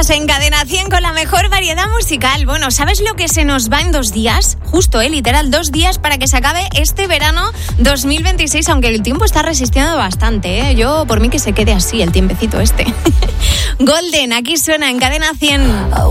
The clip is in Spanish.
Estás en Cadena 100 con la mejor variedad musical. Bueno, ¿sabes lo que se nos va en 2 días? Justo, literal, 2 días para que se acabe este verano 2026, aunque el tiempo está resistiendo bastante, Yo, por mí, que se quede así el tiempecito este. Golden, aquí suena en Cadena 100.